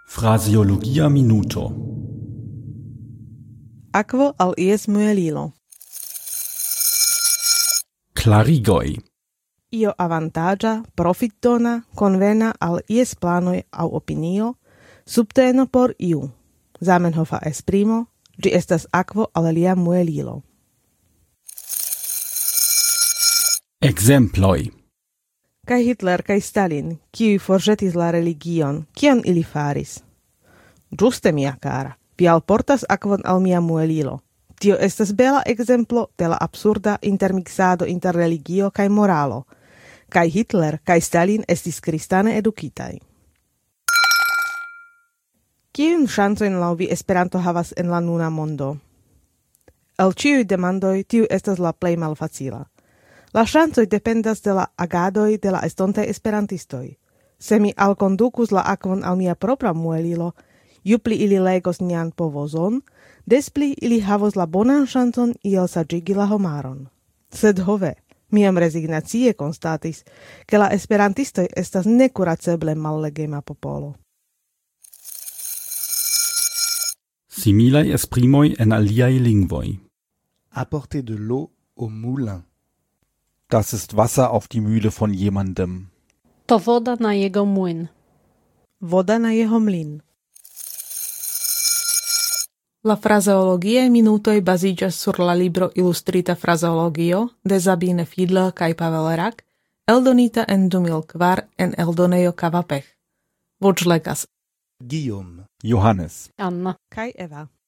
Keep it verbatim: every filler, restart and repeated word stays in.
Fraseologia minuto. Akvo al ies muelilo. Klarigoj. Io avantaĝa, profitdona, konvena al ies planoj aŭ opinio, subteno por iu. Zamenhofa esprimo, ĝi estas akvo al lia muelilo. Ekzemploj. Kaj Hitler kaj Stalin, kiuj forĵetis la religion, kion ili faris? Ĝuste, mia kara, vi alportas akvon al mia muelilo. Tio estas bela ekzemplo de la absurda intermiksado inter religio kaj moralo. Kaj Hitler kaj Stalin estis kristane edukitaj. Kiujn ŝancojn laŭ vi Esperanto havas en la nuna mondo? El ĉiuj demandoj tiu estas la plej malfacila. La ŝancoj dependas de la agadoj de la estontaj esperantistoj. Se mi alkondukus la akvon al mia propra muelilo, ju pli ili legos nian povozon, des pli ili havos la bonan ŝancon iel saĝigi la homaron. Sed ho ve, mi jam rezignacie konstatis, ke la esperantistoj estas nekuraceble mallegema popolo. Similaj esprimoj en aliaj lingvoj. Apporter de l'eau au moulin. Das ist Wasser auf die Mühle von jemandem. To voda na jego młyn. Voda na jeho mlyn. La frazeologiae minutoj baziĝas sur la libro Ilustrita frazeologio de Sabine Fiedler kaj Pavel Rak, eldonita en du mil kvar en eldonejo Kavapech. Voĉlegas Guillaume, Johannes. Anna. kaj Eva.